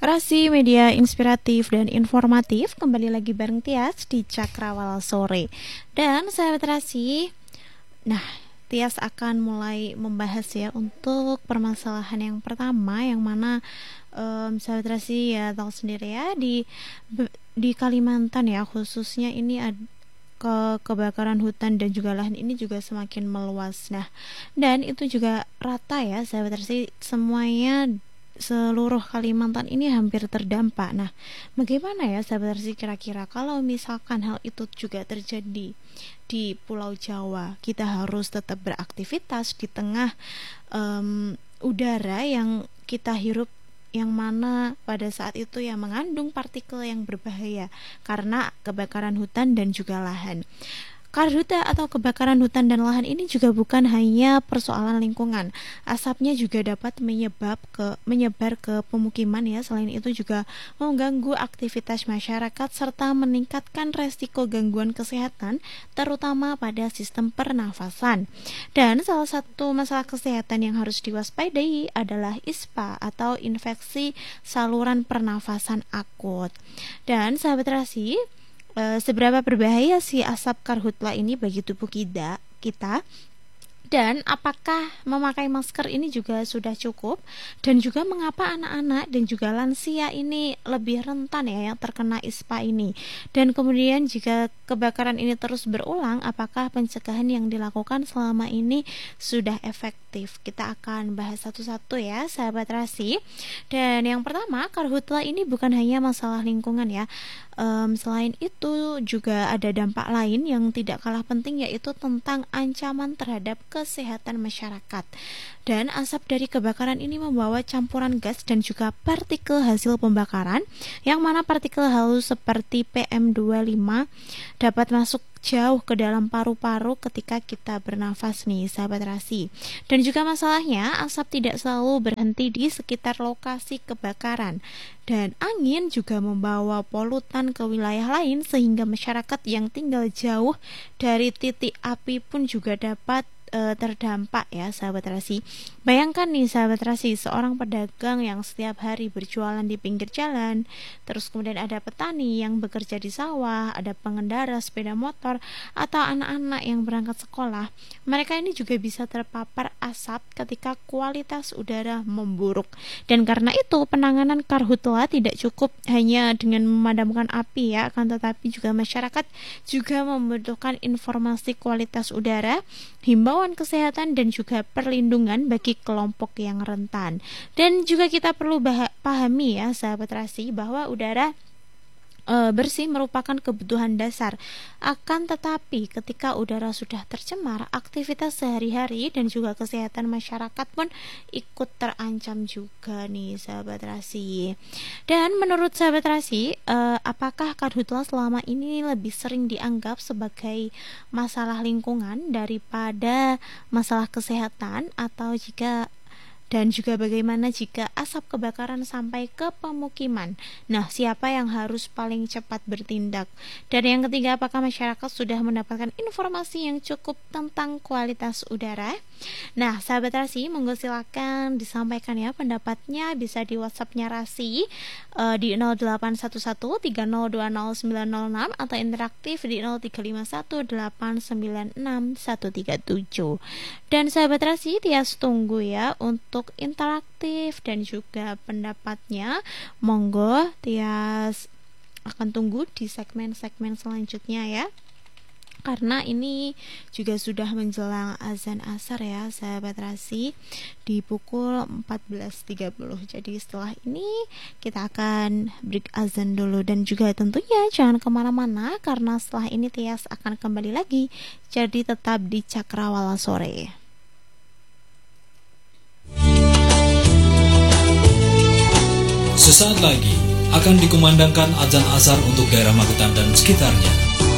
Rasi media inspiratif dan informatif kembali lagi bareng Tias di Cakrawala Sore. Dan sahabat Rasi, nah Tias akan mulai membahas ya untuk permasalahan yang pertama, yang mana sahabat Rasi ya tahu sendiri ya di Kalimantan ya khususnya ini kebakaran hutan dan juga lahan ini juga semakin meluas. Nah, dan itu juga rata ya sahabat Rasi, semuanya seluruh Kalimantan ini hampir terdampak. Nah, bagaimana ya sahabat Rasi kira-kira kalau misalkan hal itu juga terjadi di Pulau Jawa? Kita harus tetap beraktivitas di tengah udara yang kita hirup, yang mana pada saat itu yang mengandung partikel yang berbahaya karena kebakaran hutan dan juga lahan. Karhutla atau kebakaran hutan dan lahan ini juga bukan hanya persoalan lingkungan. Asapnya juga dapat menyebar ke pemukiman ya. Selain itu juga mengganggu aktivitas masyarakat serta meningkatkan resiko gangguan kesehatan terutama pada sistem pernafasan. Dan salah satu masalah kesehatan yang harus diwaspadai adalah ISPA atau infeksi saluran pernafasan akut. Dan sahabat Rasi, seberapa berbahaya sih asap karhutla ini bagi tubuh kita? Dan apakah memakai masker ini juga sudah cukup? Dan juga mengapa anak-anak dan juga lansia ini lebih rentan ya yang terkena ISPA ini? Dan kemudian jika kebakaran ini terus berulang, apakah pencegahan yang dilakukan selama ini sudah efektif? Kita akan bahas satu-satu ya sahabat Rasi. Dan yang pertama, karhutla ini bukan hanya masalah lingkungan ya. Selain itu juga ada dampak lain yang tidak kalah penting, yaitu tentang ancaman terhadap kesehatan masyarakat. Dan asap dari kebakaran ini membawa campuran gas dan juga partikel hasil pembakaran, yang mana partikel halus seperti PM2,5 dapat masuk jauh ke dalam paru-paru ketika kita bernafas nih sahabat Rasi. Dan juga masalahnya asap tidak selalu berhenti di sekitar lokasi kebakaran, dan angin juga membawa polutan ke wilayah lain sehingga masyarakat yang tinggal jauh dari titik api pun juga dapat terdampak ya sahabat Rasi. Bayangkan nih sahabat Rasi, seorang pedagang yang setiap hari berjualan di pinggir jalan, terus kemudian ada petani yang bekerja di sawah, ada pengendara sepeda motor, atau anak-anak yang berangkat sekolah. Mereka ini juga bisa terpapar asap ketika kualitas udara memburuk. Dan karena itu penanganan karhutla tidak cukup hanya dengan memadamkan api ya, akan tetapi juga masyarakat juga membutuhkan informasi kualitas udara, himbauan kesehatan, dan juga perlindungan bagi kelompok yang rentan. Dan juga kita perlu pahami ya sahabat Rasi, bahwa udara bersih merupakan kebutuhan dasar. Akan tetapi ketika udara sudah tercemar, aktivitas sehari-hari dan juga kesehatan masyarakat pun ikut terancam juga nih sahabat Rasi. Dan menurut sahabat Rasi, apakah karhutla selama ini lebih sering dianggap sebagai masalah lingkungan daripada masalah kesehatan, atau dan juga bagaimana jika asap kebakaran sampai ke pemukiman? Nah, siapa yang harus paling cepat bertindak? Dan yang ketiga, apakah masyarakat sudah mendapatkan informasi yang cukup tentang kualitas udara? Nah, sahabat Rasi, monggo silakan disampaikan ya pendapatnya, bisa di WhatsApp-nya Rasi di 081130202906 atau interaktif di 0351896137. Dan sahabat Rasi, Tias tunggu ya untuk interaktif dan juga pendapatnya. Monggo, Tias akan tunggu di segmen-segmen selanjutnya ya, karena ini juga sudah menjelang azan asar ya sahabat Rasi, di pukul 14.30. Jadi setelah ini kita akan break azan dulu. Dan juga tentunya jangan kemana-mana, karena setelah ini Tias akan kembali lagi. Jadi tetap di Cakrawala Sore. Sesaat lagi akan dikumandangkan azan asar untuk daerah Magetan dan sekitarnya.